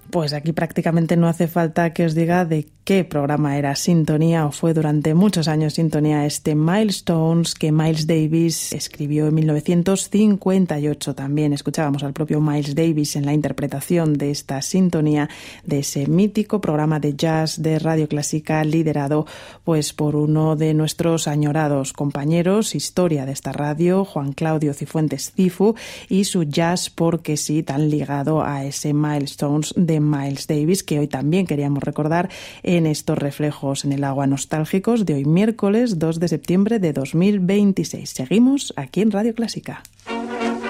Pues aquí prácticamente no hace falta que os diga de qué programa era Sintonía o fue durante muchos años Sintonía este Milestones que Miles Davis escribió en 1958. También escuchábamos al propio Miles Davis en la interpretación de esta sintonía de ese mítico programa de jazz de Radio Clásica liderado pues por uno de nuestros añorados compañeros, historia de esta radio, Juan Claudio Cifuentes Cifu, y su jazz porque sí tan ligado a ese Milestones de Miles Davis que hoy también queríamos recordar en estos reflejos en el agua nostálgicos de hoy miércoles 2 de septiembre de 2026. Seguimos aquí en Radio Clásica.